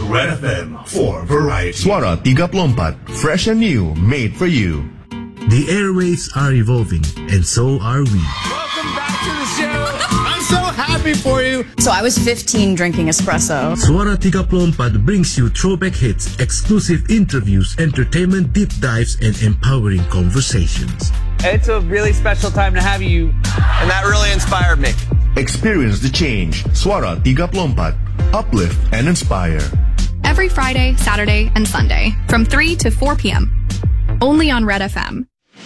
Red FM for variety. Swara Tigap Lompat, fresh and new, made for you. The airwaves are evolving, and so are we. Welcome back to the show. I'm so happy for you. So I was 15 drinking espresso. Swara Tigap Lompat brings you throwback hits, exclusive interviews, entertainment deep dives, and empowering conversations. It's a really special time to have you, and that really inspired me. Experience the change. Swara Tigap Lompat. Uplift and inspire. Every Friday, Saturday, and Sunday from 3 to 4 p.m. Only on Red FM.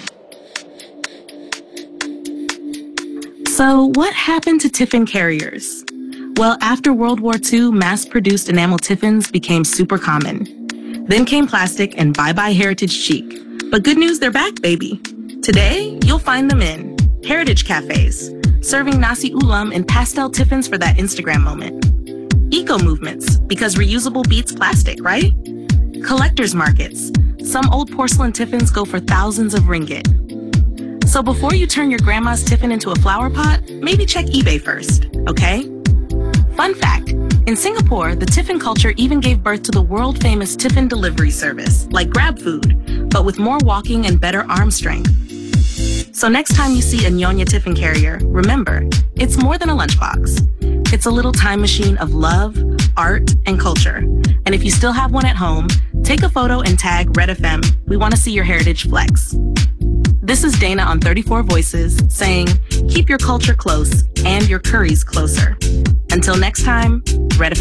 So, what happened to tiffin carriers? Well, after World War II, mass-produced enamel tiffins became super common. Then came plastic and bye-bye heritage chic. But good news, they're back, baby. Today, you'll find them in heritage cafes, serving nasi ulam in pastel tiffins for that Instagram moment. Eco movements, because reusable beats plastic, right? Collectors markets. Some old porcelain tiffins go for thousands of ringgit. So before you turn your grandma's tiffin into a flower pot, maybe check eBay first, okay? Fun fact, in Singapore, the tiffin culture even gave birth to the world-famous tiffin delivery service, like GrabFood, but with more walking and better arm strength. So next time you see a Nyonya tiffin carrier, remember, it's more than a lunchbox. It's a little time machine of love, art, and culture. And if you still have one at home, take a photo and tag Red FM. We want to see your heritage flex. This is Dana on 34 Voices saying, keep your culture close and your curries closer. Until next time, Red FM.